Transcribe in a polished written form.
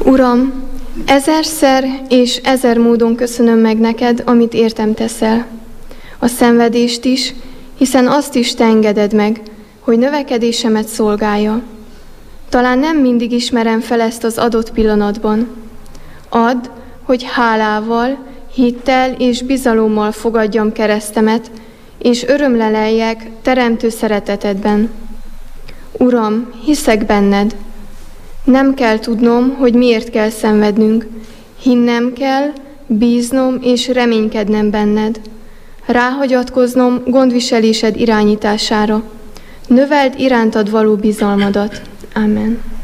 Uram, ezerszer és ezer módon köszönöm meg neked, amit értem teszel. A szenvedést is, hiszen azt is te engeded meg, hogy növekedésemet szolgálja. Talán nem mindig ismerem fel ezt az adott pillanatban. Add, hogy hálával, hittel és bizalommal fogadjam keresztemet, és örömre leljek teremtő szeretetedben. Uram, hiszek benned. Nem kell tudnom, hogy miért kell szenvednünk. Hinnem kell, bíznom és reménykednem benned. Ráhagyatkoznom gondviselésed irányítására. Növeld irántad való bizalmadat. Amen.